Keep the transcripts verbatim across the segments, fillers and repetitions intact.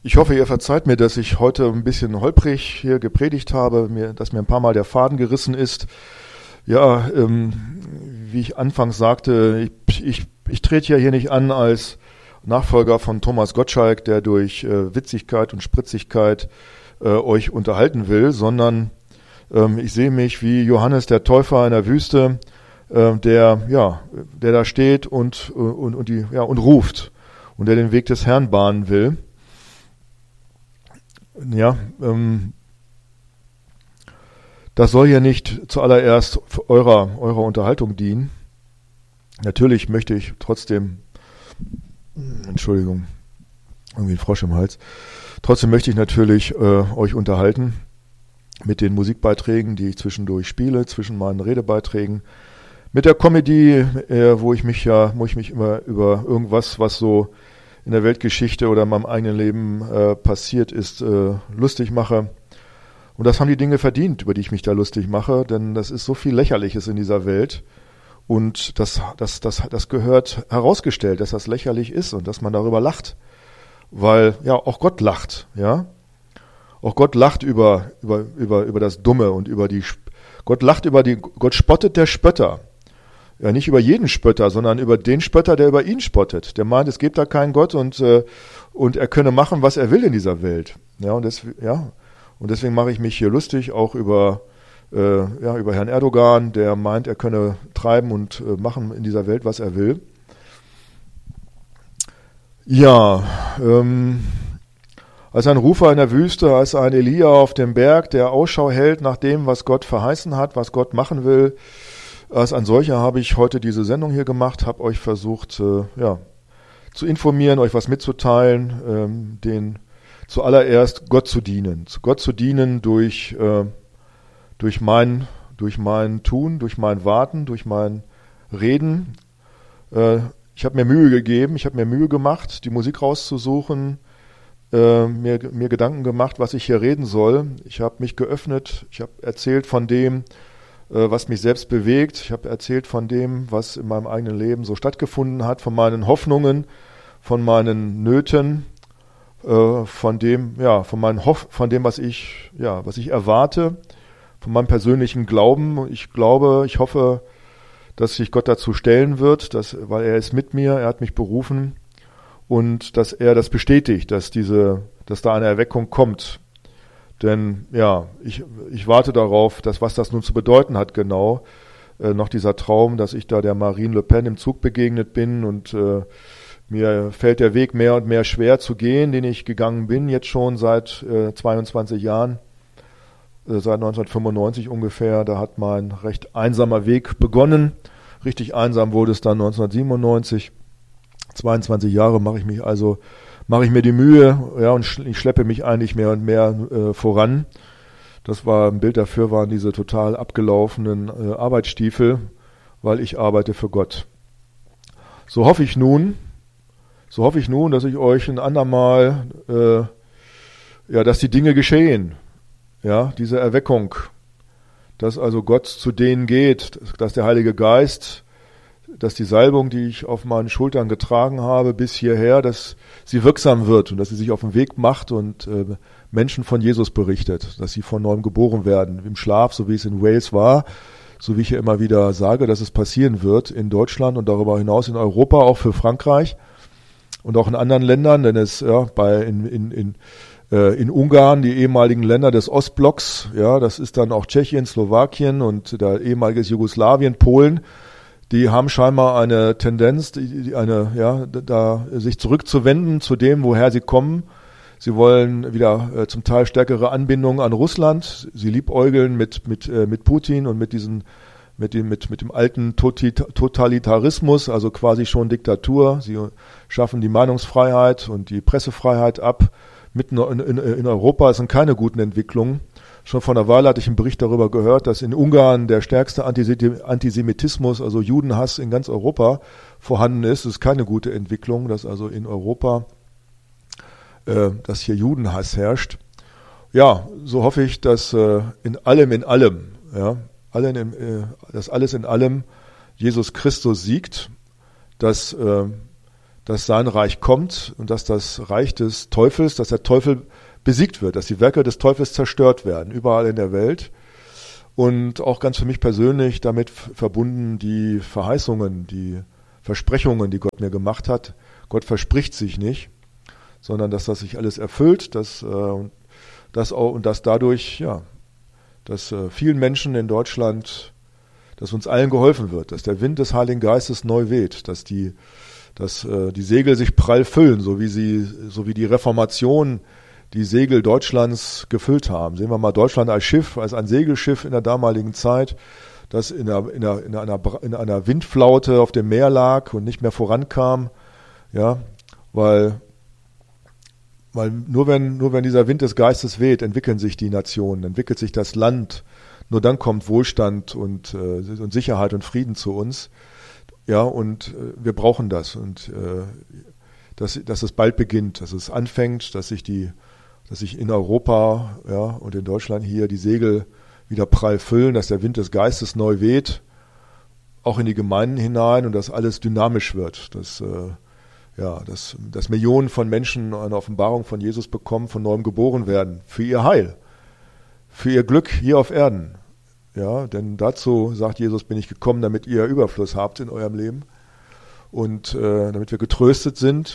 Ich hoffe, ihr verzeiht mir, dass ich heute ein bisschen holprig hier gepredigt habe, mir, dass mir ein paar Mal der Faden gerissen ist. Ja, ähm, wie ich anfangs sagte, ich, ich, ich trete ja hier nicht an als Nachfolger von Thomas Gottschalk, der durch äh, Witzigkeit und Spritzigkeit äh, euch unterhalten will, sondern ähm, ich sehe mich wie Johannes der Täufer in der Wüste, äh, der ja, der da steht und und und die ja und ruft und der den Weg des Herrn bahnen will. Ja, ähm, das soll ja nicht zuallererst eurer, eurer Unterhaltung dienen. Natürlich möchte ich trotzdem, Entschuldigung, irgendwie ein Frosch im Hals, trotzdem möchte ich natürlich äh, euch unterhalten mit den Musikbeiträgen, die ich zwischendurch spiele, zwischen meinen Redebeiträgen, mit der Comedy, äh, wo ich mich ja, wo ich mich immer über irgendwas, was so in der Weltgeschichte oder in meinem eigenen Leben äh, passiert ist, äh, lustig mache. Und das haben die Dinge verdient, über die ich mich da lustig mache, denn das ist so viel Lächerliches in dieser Welt. Und das, das, das, das gehört herausgestellt, dass das lächerlich ist und dass man darüber lacht. Weil, ja, auch Gott lacht, ja. Auch Gott lacht über, über, über, über das Dumme und über die, Gott lacht über die, Gott spottet der Spötter. Ja, nicht über jeden Spötter, sondern über den Spötter, der über ihn spottet. Der meint, es gibt da keinen Gott und äh, und er könne machen, was er will in dieser Welt. Ja, und das, ja, und deswegen mache ich mich hier lustig auch über äh, ja über Herrn Erdogan, der meint, er könne treiben und äh, machen in dieser Welt, was er will. Ja, ähm, als ein Rufer in der Wüste, als ein Elia auf dem Berg, der Ausschau hält nach dem, was Gott verheißen hat, was Gott machen will. Als ein solcher habe ich heute diese Sendung hier gemacht, habe euch versucht, äh, ja, zu informieren, euch was mitzuteilen, ähm, den zuallererst Gott zu dienen, zu Gott zu dienen durch äh, durch mein durch mein Tun, durch mein Warten, durch mein Reden. Äh, ich habe mir Mühe gegeben, ich habe mir Mühe gemacht, die Musik rauszusuchen, äh, mir mir Gedanken gemacht, was ich hier reden soll. Ich habe mich geöffnet, ich habe erzählt von dem, was mich selbst bewegt. Ich habe erzählt von dem, was in meinem eigenen Leben so stattgefunden hat, von meinen Hoffnungen, von meinen Nöten, von dem, ja, von meinen Hoff, von dem, was ich, ja, was ich erwarte, von meinem persönlichen Glauben. Ich glaube, ich hoffe, dass sich Gott dazu stellen wird, dass, weil er ist mit mir, er hat mich berufen und dass er das bestätigt, dass diese, dass da eine Erweckung kommt. Denn ja, ich, ich warte darauf, dass was das nun zu bedeuten hat genau. Äh, noch dieser Traum, dass ich da der Marine Le Pen im Zug begegnet bin und äh, mir fällt der Weg mehr und mehr schwer zu gehen, den ich gegangen bin, jetzt schon seit äh, zweiundzwanzig Jahren, äh, seit neunzehnhundertfünfundneunzig ungefähr. Da hat mein recht einsamer Weg begonnen. Richtig einsam wurde es dann neunzehnhundertsiebenundneunzig. zweiundzwanzig Jahre mache ich mich also mache ich mir die Mühe, ja, und ich schleppe mich eigentlich mehr und mehr äh, voran. Das war ein Bild dafür, waren diese total abgelaufenen äh, Arbeitsstiefel, weil ich arbeite für Gott. So hoffe ich nun, so hoffe ich nun, dass ich euch ein andermal, äh, ja, dass die Dinge geschehen, ja, diese Erweckung, dass also Gott zu denen geht, dass der Heilige Geist, dass die Salbung, die ich auf meinen Schultern getragen habe, bis hierher, dass sie wirksam wird und dass sie sich auf den Weg macht und äh, Menschen von Jesus berichtet, dass sie von neuem geboren werden, im Schlaf, so wie es in Wales war, so wie ich ja immer wieder sage, dass es passieren wird in Deutschland und darüber hinaus in Europa, auch für Frankreich und auch in anderen Ländern, denn es ja bei in in in äh, in Ungarn, die ehemaligen Länder des Ostblocks, ja, das ist dann auch Tschechien, Slowakien und der ehemaliges Jugoslawien, Polen. Die haben scheinbar eine Tendenz, die, eine, ja, da sich zurückzuwenden zu dem, woher sie kommen. Sie wollen wieder äh, zum Teil stärkere Anbindung an Russland. Sie liebäugeln mit mit äh, mit Putin und mit diesen mit dem mit mit dem alten Totalitarismus, also quasi schon Diktatur. Sie schaffen die Meinungsfreiheit und die Pressefreiheit ab. Mitten in, in, in Europa sind keine guten Entwicklungen. Schon vor einer Weile hatte ich einen Bericht darüber gehört, dass in Ungarn der stärkste Antisemitismus, also Judenhass in ganz Europa vorhanden ist. Das ist keine gute Entwicklung, dass also in Europa, äh, dass hier Judenhass herrscht. Ja, so hoffe ich, dass äh, in allem, in allem, ja, allen im, äh, dass alles in allem Jesus Christus siegt, dass, äh, dass sein Reich kommt und dass das Reich des Teufels, dass der Teufel besiegt wird, dass die Werke des Teufels zerstört werden, überall in der Welt. Und auch ganz für mich persönlich damit verbunden die Verheißungen, die Versprechungen, die Gott mir gemacht hat. Gott verspricht sich nicht, sondern dass das sich alles erfüllt, dass, äh, dass auch, und dass dadurch, ja, dass äh, vielen Menschen in Deutschland, dass uns allen geholfen wird, dass der Wind des Heiligen Geistes neu weht, dass die, dass äh, die Segel sich prall füllen, so wie sie, so wie die Reformation die Segel Deutschlands gefüllt haben. Sehen wir mal Deutschland als Schiff, als ein Segelschiff in der damaligen Zeit, das in einer, in einer, in einer, in einer Windflaute auf dem Meer lag und nicht mehr vorankam, ja, weil, weil nur wenn, nur wenn dieser Wind des Geistes weht, entwickeln sich die Nationen, entwickelt sich das Land, nur dann kommt Wohlstand und, äh, und Sicherheit und Frieden zu uns, ja, und äh, wir brauchen das und äh, dass, dass es bald beginnt, dass es anfängt, dass sich die dass sich in Europa, ja, und in Deutschland hier die Segel wieder prall füllen, dass der Wind des Geistes neu weht, auch in die Gemeinden hinein und dass alles dynamisch wird, dass, äh, ja, dass, dass Millionen von Menschen eine Offenbarung von Jesus bekommen, von neuem geboren werden, für ihr Heil, für ihr Glück hier auf Erden. Ja, denn dazu, sagt Jesus, bin ich gekommen, damit ihr Überfluss habt in eurem Leben und äh, damit wir getröstet sind.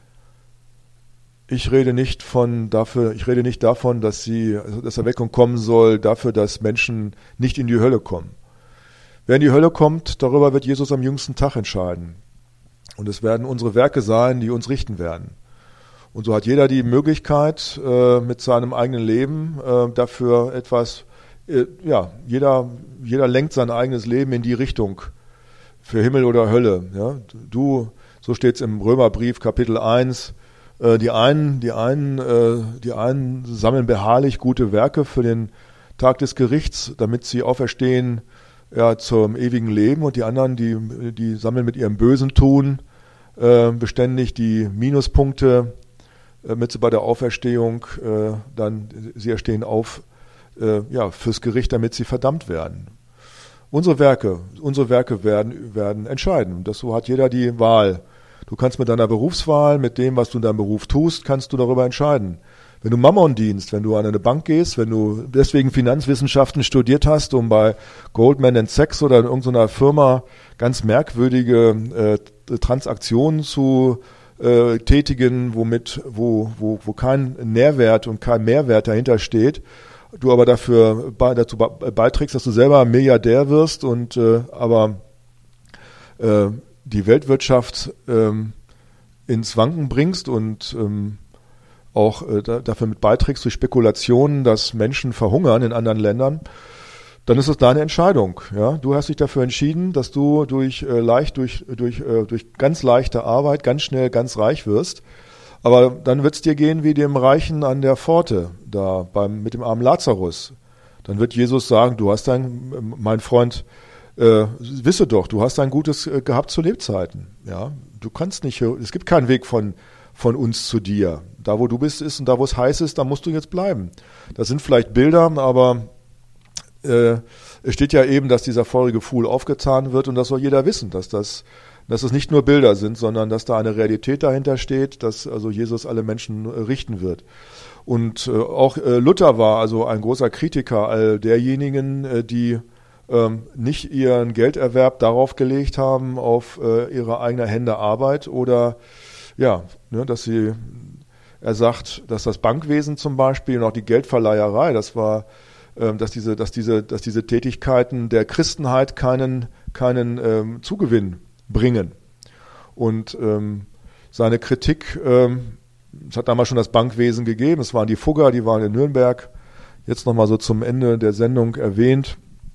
Ich rede nicht von dafür, ich rede nicht davon, dass sie, also dass Erweckung kommen soll, dafür, dass Menschen nicht in die Hölle kommen. Wer in die Hölle kommt, darüber wird Jesus am jüngsten Tag entscheiden. Und es werden unsere Werke sein, die uns richten werden. Und so hat jeder die Möglichkeit, äh, mit seinem eigenen Leben äh, dafür etwas, äh, ja, jeder, jeder lenkt sein eigenes Leben in die Richtung für Himmel oder Hölle. Ja? Du, so steht es im Römerbrief, Kapitel eins, Die einen, die einen, die einen sammeln beharrlich gute Werke für den Tag des Gerichts, damit sie auferstehen, ja, zum ewigen Leben, und die anderen, die, die sammeln mit ihrem bösen Tun äh, beständig die Minuspunkte, äh, mit sie bei der Auferstehung äh, dann, sie erstehen auf, äh, ja, fürs Gericht, damit sie verdammt werden. Unsere Werke, unsere Werke werden, werden entscheiden. Das, so hat jeder die Wahl. Du kannst mit deiner Berufswahl, mit dem, was du in deinem Beruf tust, kannst du darüber entscheiden. Wenn du Mammon dienst, wenn du an eine Bank gehst, wenn du deswegen Finanzwissenschaften studiert hast, um bei Goldman and Sachs oder in irgendeiner Firma ganz merkwürdige äh, Transaktionen zu äh, tätigen, womit, wo, wo, wo kein Nährwert und kein Mehrwert dahinter steht, du aber dafür bei, dazu beiträgst, dass du selber Milliardär wirst und äh, aber äh, die Weltwirtschaft ähm, ins Wanken bringst und ähm, auch äh, da, dafür mit beiträgst durch Spekulationen, dass Menschen verhungern in anderen Ländern, dann ist es deine Entscheidung. Ja? Du hast dich dafür entschieden, dass du durch äh, leicht durch durch äh, durch ganz leichte Arbeit ganz schnell ganz reich wirst. Aber dann wird es dir gehen wie dem Reichen an der Pforte da beim mit dem armen Lazarus. Dann wird Jesus sagen: Du hast dein, mein Freund, Äh, wisse doch, du hast ein Gutes äh, gehabt zu Lebzeiten. Ja, du kannst nicht, es gibt keinen Weg von, von uns zu dir. Da, wo du bist, ist und da, wo es heiß ist, da musst du jetzt bleiben. Das sind vielleicht Bilder, aber äh, es steht ja eben, dass dieser feurige Pfuhl aufgetan wird und das soll jeder wissen, dass das, dass es nicht nur Bilder sind, sondern dass da eine Realität dahinter steht, dass also Jesus alle Menschen äh, richten wird. Und äh, auch äh, Luther war also ein großer Kritiker all derjenigen, äh, die nicht ihren Gelderwerb darauf gelegt haben, auf äh, ihre eigene Hände Arbeit oder, ja, ne, dass sie, er sagt, dass das Bankwesen zum Beispiel und auch die Geldverleiherei, das war, äh, dass diese, dass diese, dass diese Tätigkeiten der Christenheit keinen, keinen ähm, Zugewinn bringen. Und ähm, seine Kritik, ähm, es hat damals schon das Bankwesen gegeben, es waren die Fugger, die waren in Nürnberg, jetzt nochmal so zum Ende der Sendung erwähnt.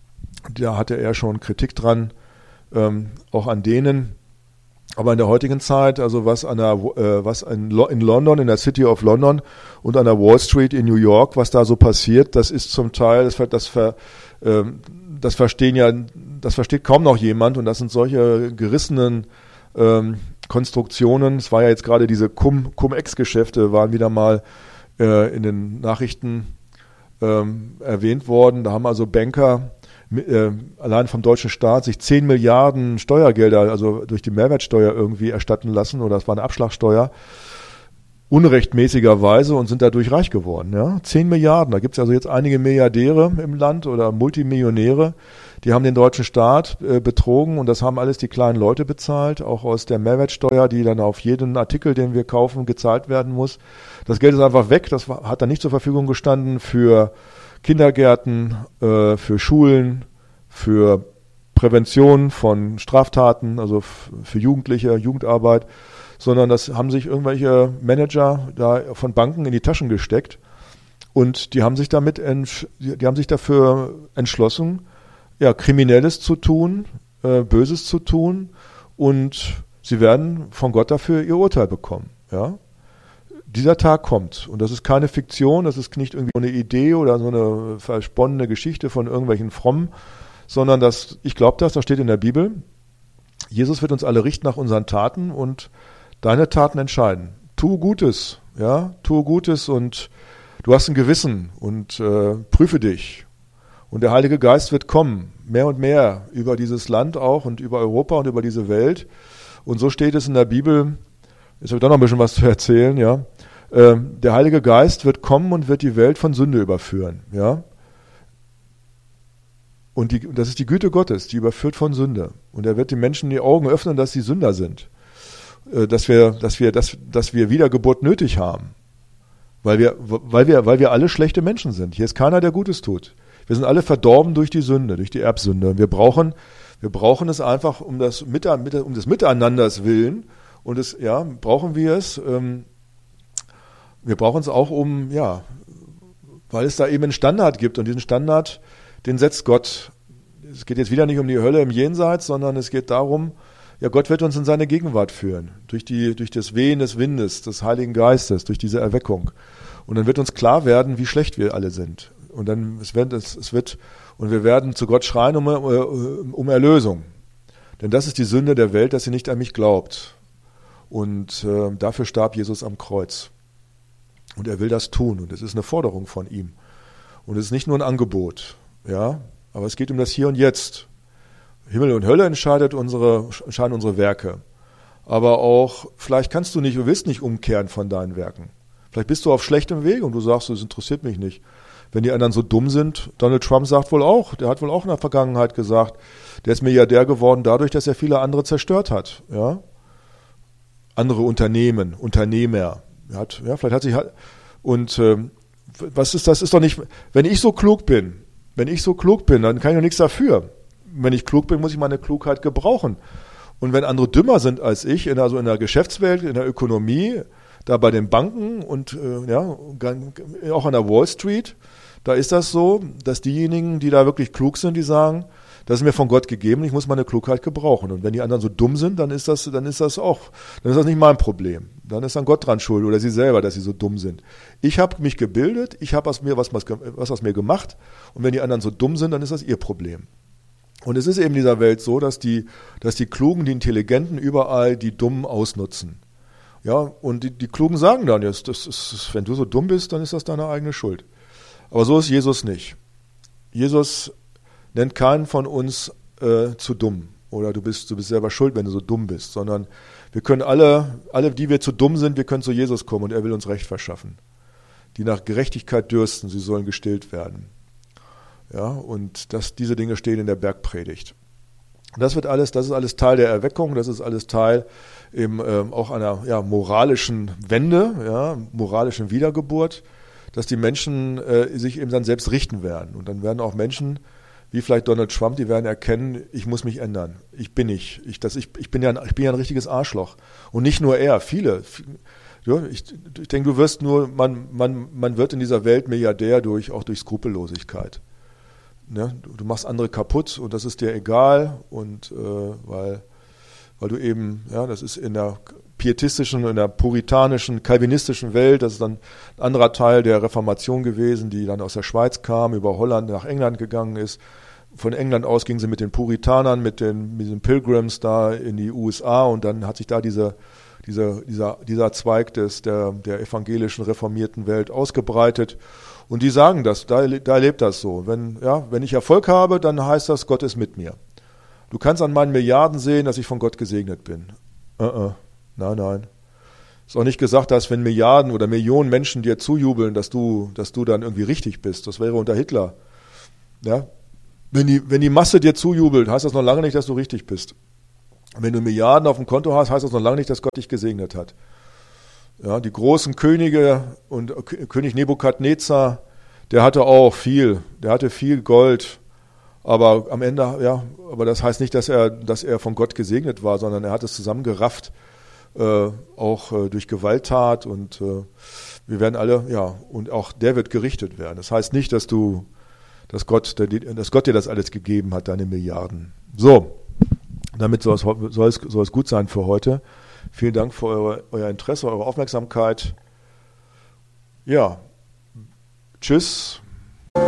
Da hatte er schon Kritik dran, ähm, auch an denen. Aber in der heutigen Zeit, also was an der, äh, was in, Lo- in London, in der City of London und an der Wall Street in New York, was da so passiert, das ist zum Teil, das, das, ver, äh, das verstehen ja, das versteht kaum noch jemand, und das sind solche gerissenen ähm, Konstruktionen. Es war ja jetzt gerade diese Cum, Cum-Ex-Geschäfte, waren wieder mal äh, in den Nachrichten ähm, erwähnt worden. Da haben also Banker äh, allein vom deutschen Staat sich zehn Milliarden Steuergelder, also durch die Mehrwertsteuer irgendwie erstatten lassen, oder das war eine Abschlagsteuer, unrechtmäßigerweise, und sind dadurch reich geworden. Ja? zehn Milliarden, da gibt es also jetzt einige Milliardäre im Land oder Multimillionäre, die haben den deutschen Staat äh, betrogen, und das haben alles die kleinen Leute bezahlt, auch aus der Mehrwertsteuer, die dann auf jeden Artikel, den wir kaufen, gezahlt werden muss. Das Geld ist einfach weg, das war, hat dann nicht zur Verfügung gestanden für Kindergärten, äh, für Schulen, für Prävention von Straftaten, also f- für Jugendliche, Jugendarbeit, sondern das haben sich irgendwelche Manager da von Banken in die Taschen gesteckt, und die haben sich damit entsch- die haben sich dafür entschlossen, ja, Kriminelles zu tun, äh, Böses zu tun, und sie werden von Gott dafür ihr Urteil bekommen. Ja? Dieser Tag kommt, und das ist keine Fiktion, das ist nicht irgendwie eine Idee oder so eine versponnene Geschichte von irgendwelchen Frommen, sondern das, ich glaube das, das steht in der Bibel. Jesus wird uns alle richten nach unseren Taten, und deine Taten entscheiden. Tu Gutes, ja, tu Gutes, und du hast ein Gewissen, und äh, prüfe dich. Und der Heilige Geist wird kommen, mehr und mehr über dieses Land auch und über Europa und über diese Welt. Und so steht es in der Bibel, jetzt habe ich da noch ein bisschen was zu erzählen, ja. Ähm, der Heilige Geist wird kommen und wird die Welt von Sünde überführen, ja. Und die, das ist die Güte Gottes, die überführt von Sünde. Und er wird den Menschen die Augen öffnen, dass sie Sünder sind. Äh, dass wir, dass wir, dass, dass wir Wiedergeburt nötig haben. Weil wir, weil wir, weil wir alle schlechte Menschen sind. Hier ist keiner, der Gutes tut. Wir sind alle verdorben durch die Sünde, durch die Erbsünde. Wir brauchen, wir brauchen es einfach um das, um des Miteinanders willen. Und es, ja, brauchen wir es. Ähm, wir brauchen es auch um, ja, weil es da eben einen Standard gibt. Und diesen Standard, den setzt Gott. Es geht jetzt wieder nicht um die Hölle im Jenseits, sondern es geht darum, ja, Gott wird uns in seine Gegenwart führen. Durch die, durch das Wehen des Windes, des Heiligen Geistes, durch diese Erweckung. Und dann wird uns klar werden, wie schlecht wir alle sind. Und dann, es wird, es, es wird, und wir werden zu Gott schreien um, um Erlösung. Denn das ist die Sünde der Welt, dass sie nicht an mich glaubt. Und äh, dafür starb Jesus am Kreuz. Und er will das tun. Und es ist eine Forderung von ihm. Und es ist nicht nur ein Angebot. Ja, aber es geht um das Hier und Jetzt. Himmel und Hölle entscheidet unsere, entscheiden unsere Werke. Aber auch, vielleicht kannst du nicht, du willst nicht umkehren von deinen Werken. Vielleicht bist du auf schlechtem Weg und du sagst, das interessiert mich nicht. Wenn die anderen so dumm sind, Donald Trump sagt wohl auch, der hat wohl auch in der Vergangenheit gesagt, der ist Milliardär geworden dadurch, dass er viele andere zerstört hat. Ja? Andere Unternehmen, Unternehmer. Er hat, ja, vielleicht hat sich, und ähm, was ist das? Ist doch nicht, wenn ich so klug bin, wenn ich so klug bin, dann kann ich doch nichts dafür. Wenn ich klug bin, muss ich meine Klugheit gebrauchen. Und wenn andere dümmer sind als ich, in, also in der Geschäftswelt, in der Ökonomie, da bei den Banken und äh, ja, auch an der Wall Street, da ist das so, dass diejenigen, die da wirklich klug sind, die sagen, das ist mir von Gott gegeben, ich muss meine Klugheit gebrauchen. Und wenn die anderen so dumm sind, dann ist das, dann ist das auch, dann ist das nicht mein Problem. Dann ist dann Gott dran schuld oder sie selber, dass sie so dumm sind. Ich habe mich gebildet, ich habe aus mir was, was aus mir gemacht, und wenn die anderen so dumm sind, dann ist das ihr Problem. Und es ist eben in dieser Welt so, dass die, dass die Klugen, die Intelligenten überall die Dummen ausnutzen. Ja, und die, die Klugen sagen dann, jetzt, das ist, wenn du so dumm bist, dann ist das deine eigene Schuld. Aber so ist Jesus nicht. Jesus nennt keinen von uns äh, zu dumm oder du bist, du bist selber schuld, wenn du so dumm bist, sondern wir können alle, alle, die wir zu dumm sind, wir können zu Jesus kommen und er will uns Recht verschaffen. Die nach Gerechtigkeit dürsten, sie sollen gestillt werden. Ja, und das, diese Dinge stehen in der Bergpredigt. Und das wird alles, das ist alles Teil der Erweckung, das ist alles Teil eben ähm, auch einer ja, moralischen Wende, ja, moralischen Wiedergeburt, dass die Menschen äh, sich eben dann selbst richten werden. Und dann werden auch Menschen, wie vielleicht Donald Trump, die werden erkennen, ich muss mich ändern. Ich bin nicht. Ich, das, ich, ich, bin, ja ein, ich bin ja ein richtiges Arschloch. Und nicht nur er, viele. Ja, ich, ich denke, du wirst nur, man, man, man wird in dieser Welt Milliardär durch, auch durch Skrupellosigkeit. Ne? Du, du machst andere kaputt und das ist dir egal. Und äh, weil, weil du eben, ja, das ist in der pietistischen, in der puritanischen, calvinistischen Welt, das ist dann ein anderer Teil der Reformation gewesen, die dann aus der Schweiz kam, über Holland nach England gegangen ist. Von England aus ging sie mit den Puritanern, mit den, mit den Pilgrims da in die U S A und dann hat sich da diese, dieser, dieser, dieser Zweig des, der, der evangelischen reformierten Welt ausgebreitet. Und die sagen das, da, da lebt das so. Wenn, ja, wenn ich Erfolg habe, dann heißt das, Gott ist mit mir. Du kannst an meinen Milliarden sehen, dass ich von Gott gesegnet bin. Uh -uh. Nein, nein. Ist auch nicht gesagt, dass wenn Milliarden oder Millionen Menschen dir zujubeln, dass du, dass du dann irgendwie richtig bist. Das wäre unter Hitler. Ja? Wenn die, wenn die Masse dir zujubelt, heißt das noch lange nicht, dass du richtig bist. Wenn du Milliarden auf dem Konto hast, heißt das noch lange nicht, dass Gott dich gesegnet hat. Ja, die großen Könige und König Nebukadnezar, der hatte auch viel, der hatte viel Gold, aber am Ende, ja, aber das heißt nicht, dass er, dass er von Gott gesegnet war, sondern er hat es zusammengerafft, äh, auch äh, durch Gewalttat und äh, wir werden alle, ja, und auch der wird gerichtet werden. Das heißt nicht, dass du, dass Gott, dass Gott dir das alles gegeben hat, deine Milliarden. So. Damit soll es, soll, es, soll es gut sein für heute. Vielen Dank für eure, euer Interesse, eure Aufmerksamkeit. Ja, tschüss.